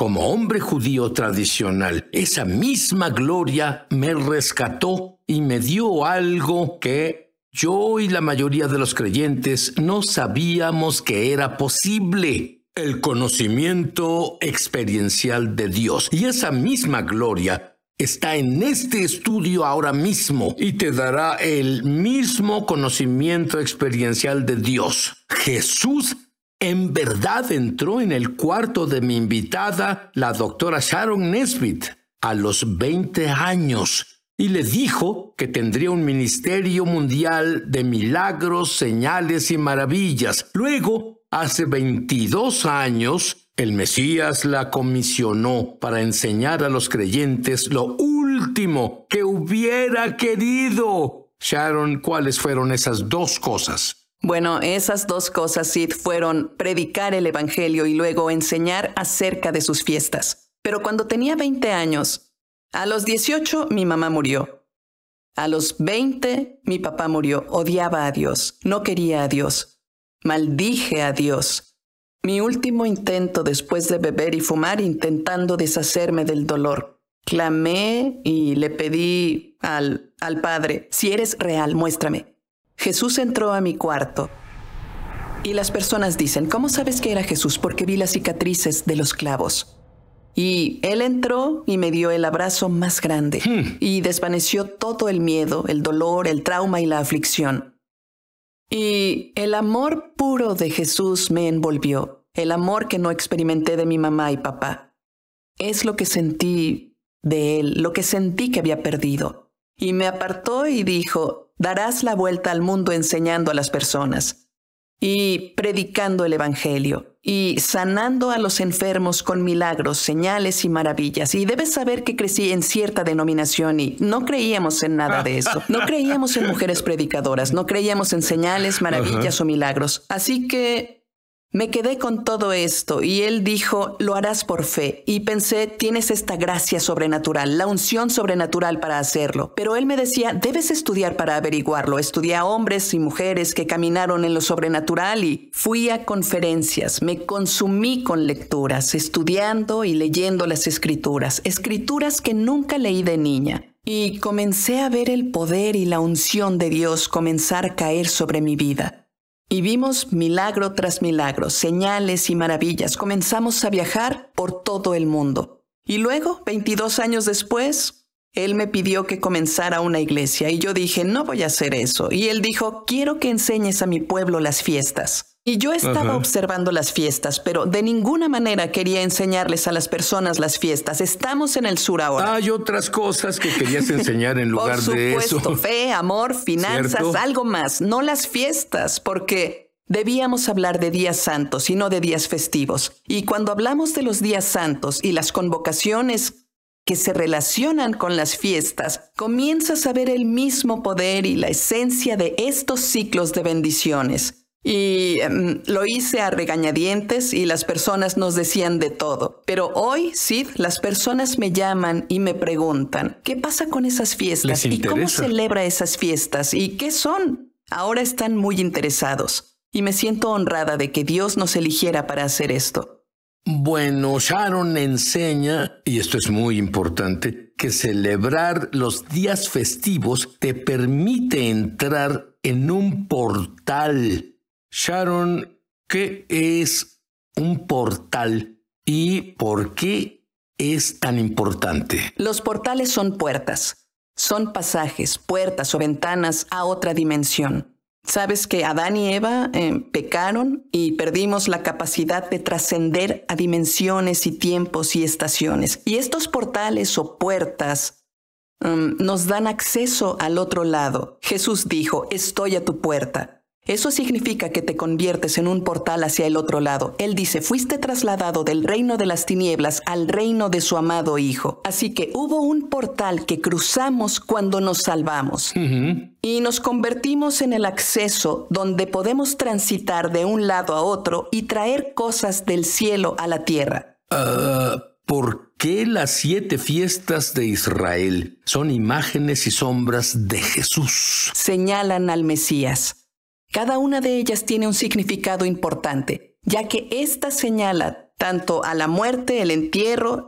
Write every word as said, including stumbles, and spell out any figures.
como hombre judío tradicional, esa misma gloria me rescató y me dio algo que yo y la mayoría de los creyentes no sabíamos que era posible: el conocimiento experiencial de Dios. Y esa misma gloria está en este estudio ahora mismo y te dará el mismo conocimiento experiencial de Dios. Jesús en verdad entró en el cuarto de mi invitada, la doctora Sharon Nesbitt, a los veinte años y le dijo que tendría un ministerio mundial de milagros, señales y maravillas. Luego, hace veintidós años, el Mesías la comisionó para enseñar a los creyentes lo último que hubiera querido. Sharon, ¿cuáles fueron esas dos cosas? Bueno, esas dos cosas, Sid, fueron predicar el evangelio y luego enseñar acerca de sus fiestas. Pero cuando tenía veinte años, a los dieciocho mi mamá murió. A los veinte mi papá murió. Odiaba a Dios. No quería a Dios. Maldije a Dios. Mi último intento después de beber y fumar, intentando deshacerme del dolor. Clamé y le pedí al, al Padre: si eres real, muéstrame. Jesús entró a mi cuarto y las personas dicen: ¿cómo sabes que era Jesús? Porque vi las cicatrices de los clavos. Y él entró y me dio el abrazo más grande hmm. y desvaneció todo el miedo, el dolor, el trauma y la aflicción. Y el amor puro de Jesús me envolvió, el amor que no experimenté de mi mamá y papá. Es lo que sentí de él, lo que sentí que había perdido. Y me apartó y dijo: darás la vuelta al mundo enseñando a las personas y predicando el evangelio y sanando a los enfermos con milagros, señales y maravillas. Y debes saber que crecí en cierta denominación y no creíamos en nada de eso. No creíamos en mujeres predicadoras, no creíamos en señales, maravillas uh-huh. o milagros. Así que me quedé con todo esto y él dijo: lo harás por fe. Y pensé: tienes esta gracia sobrenatural, la unción sobrenatural para hacerlo. Pero él me decía: debes estudiar para averiguarlo. Estudié a hombres y mujeres que caminaron en lo sobrenatural y fui a conferencias. Me consumí con lecturas, estudiando y leyendo las escrituras. Escrituras que nunca leí de niña. Y comencé a ver el poder y la unción de Dios comenzar a caer sobre mi vida. Y vimos milagro tras milagro, señales y maravillas. Comenzamos a viajar por todo el mundo. Y luego, veintidós años después, él me pidió que comenzara una iglesia. Y yo dije: no voy a hacer eso. Y él dijo: quiero que enseñes a mi pueblo las fiestas. Y yo estaba Ajá. observando las fiestas, pero de ninguna manera quería enseñarles a las personas las fiestas. Estamos en el sur ahora. Hay otras cosas que querías enseñar en lugar Por de eso. Por supuesto, fe, amor, finanzas, ¿cierto? Algo más, no las fiestas, porque debíamos hablar de días santos y no de días festivos. Y cuando hablamos de los días santos y las convocaciones que se relacionan con las fiestas, comienzas a ver el mismo poder y la esencia de estos ciclos de bendiciones. Y um, lo hice a regañadientes y las personas nos decían de todo. Pero hoy, Sid, las personas me llaman y me preguntan: ¿qué pasa con esas fiestas? ¿Y cómo celebra esas fiestas? ¿Y qué son? Ahora están muy interesados. Y me siento honrada de que Dios nos eligiera para hacer esto. Bueno, Sharon enseña, y esto es muy importante, que celebrar los días festivos te permite entrar en un portal. Sharon, ¿qué es un portal y por qué es tan importante? Los portales son puertas, son pasajes, puertas o ventanas a otra dimensión. Sabes que Adán y Eva eh, pecaron y perdimos la capacidad de trascender a dimensiones y tiempos y estaciones. Y estos portales o puertas um, nos dan acceso al otro lado. Jesús dijo: estoy a tu puerta. Eso significa que te conviertes en un portal hacia el otro lado. Él dice: fuiste trasladado del reino de las tinieblas al reino de su amado Hijo. Así que hubo un portal que cruzamos cuando nos salvamos. Uh-huh. Y nos convertimos en el acceso donde podemos transitar de un lado a otro y traer cosas del cielo a la tierra. Uh, ¿Por qué las siete fiestas de Israel son imágenes y sombras de Jesús? Señalan al Mesías. Cada una de ellas tiene un significado importante, ya que esta señala tanto a la muerte, el entierro